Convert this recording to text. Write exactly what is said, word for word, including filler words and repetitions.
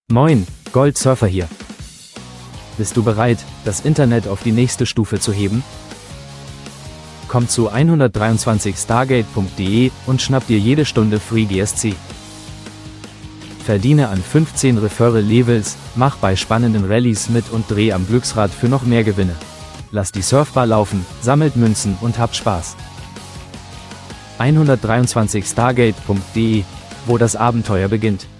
Moin, Goldsurfer hier. Bist du bereit, das Internet auf die nächste Stufe zu heben? Komm zu hundertdreiundzwanzig stargate punkt de und schnapp dir jede Stunde Free G S C. Verdiene an fünfzehn Referral-Levels, mach bei spannenden Rallyes mit und dreh am Glücksrad für noch mehr Gewinne. Lass die Surfbar laufen, sammelt Münzen und hab Spaß. hundertdreiundzwanzig stargate punkt de, wo das Abenteuer beginnt.